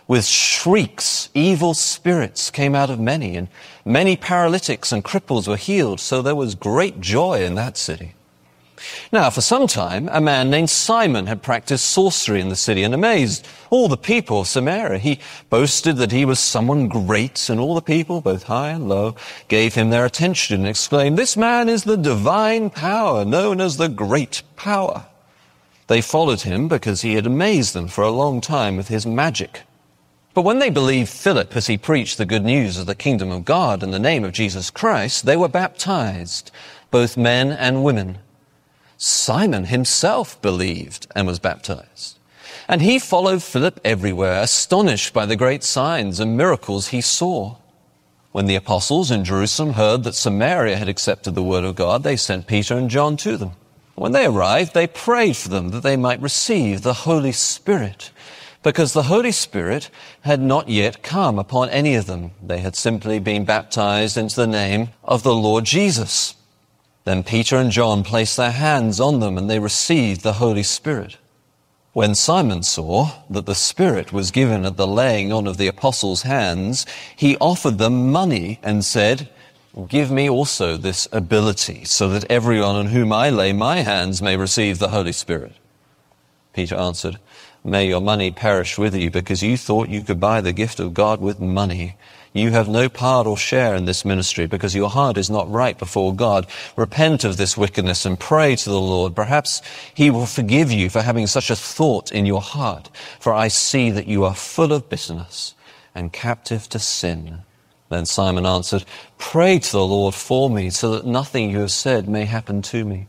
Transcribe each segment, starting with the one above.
With shrieks, evil spirits came out of many, and many paralytics and cripples were healed, so there was great joy in that city. Now, for some time, a man named Simon had practiced sorcery in the city and amazed all the people of Samaria. He boasted that he was someone great, and all the people, both high and low, gave him their attention and exclaimed, "This man is the divine power, known as the Great Power." They followed him because he had amazed them for a long time with his magic. But when they believed Philip as he preached the good news of the kingdom of God in the name of Jesus Christ, they were baptized, both men and women. Simon himself believed and was baptized. And he followed Philip everywhere, astonished by the great signs and miracles he saw. When the apostles in Jerusalem heard that Samaria had accepted the word of God, they sent Peter and John to them. When they arrived, they prayed for them that they might receive the Holy Spirit, because the Holy Spirit had not yet come upon any of them. They had simply been baptized into the name of the Lord Jesus. Then Peter and John placed their hands on them, and they received the Holy Spirit. When Simon saw that the Spirit was given at the laying on of the apostles' hands, he offered them money and said, "Give me also this ability, so that everyone on whom I lay my hands may receive the Holy Spirit." Peter answered, "May your money perish with you, because you thought you could buy the gift of God with money. You have no part or share in this ministry, because your heart is not right before God. Repent of this wickedness and pray to the Lord. Perhaps he will forgive you for having such a thought in your heart. For I see that you are full of bitterness and captive to sin." Then Simon answered, "Pray to the Lord for me, so that nothing you have said may happen to me."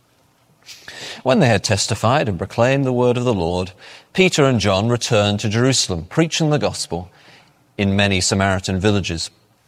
When they had testified and proclaimed the word of the Lord, Peter and John returned to Jerusalem, preaching the gospel in many Samaritan villages.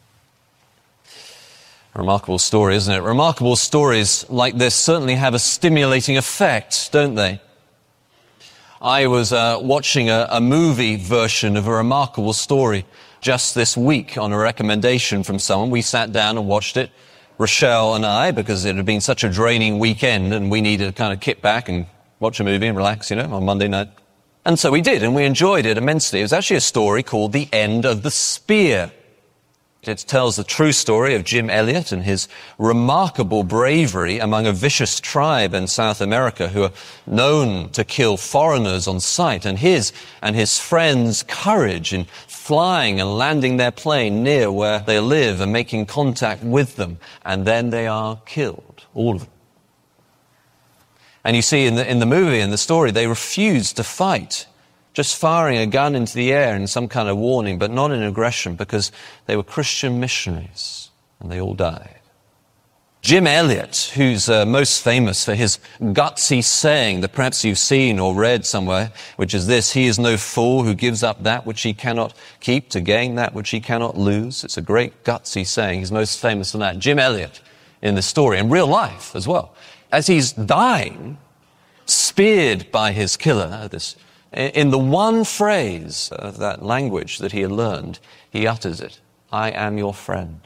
A remarkable story, isn't it? Remarkable stories like this certainly have a stimulating effect, don't they? I was watching a movie version of a remarkable story just this week on a recommendation from someone. We sat down and watched it, Rochelle and I, because it had been such a draining weekend and we needed to kind of kick back and watch a movie and relax, on Monday night. And so we did, and we enjoyed it immensely. It was actually a story called The End of the Spear. It tells the true story of Jim Elliot and his remarkable bravery among a vicious tribe in South America who are known to kill foreigners on sight, and his friends' courage in flying and landing their plane near where they live and making contact with them, and then they are killed, all of them. And you see in the movie, in the story, they refused to fight, just firing a gun into the air in some kind of warning, but not in aggression, because they were Christian missionaries, and they all died. Jim Elliot, who's most famous for his gutsy saying that perhaps you've seen or read somewhere, which is this: "He is no fool who gives up that which he cannot keep to gain that which he cannot lose." It's a great gutsy saying. He's most famous for that. Jim Elliot, in the story, in real life as well, as he's dying, speared by his killer, in the one phrase of that language that he had learned, he utters it: "I am your friend."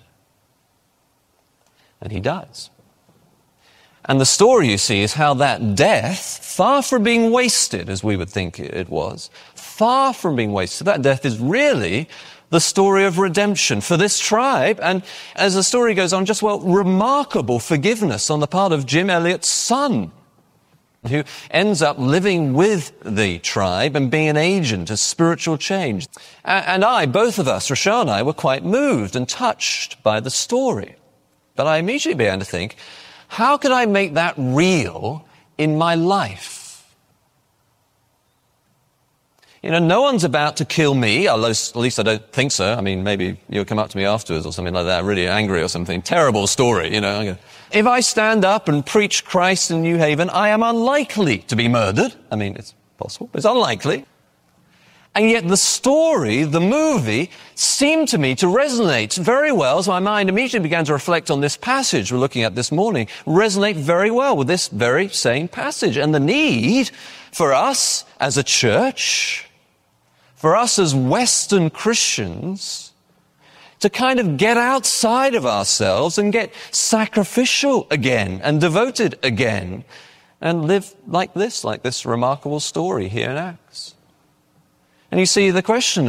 And he dies. And the story, you see, is how that death, far from being wasted, as we would think it was, far from being wasted, that death is really the story of redemption for this tribe. And as the story goes on, remarkable forgiveness on the part of Jim Elliot's son, who ends up living with the tribe and being an agent of spiritual change. And both of us, Rochelle and I, were quite moved and touched by the story. But I immediately began to think, how could I make that real in my life? No one's about to kill me, at least I don't think so. I mean, maybe you'll come up to me afterwards or something like that, really angry or something. Terrible story, If I stand up and preach Christ in New Haven, I am unlikely to be murdered. I mean, it's possible, but it's unlikely. And yet the story, the movie, seemed to me to resonate very well. So my mind immediately began to reflect on this passage we're looking at this morning, resonate very well with this very same passage, and the need for us as a church, for us as Western Christians, to kind of get outside of ourselves and get sacrificial again and devoted again and live like this remarkable story here in Acts. And you see, the question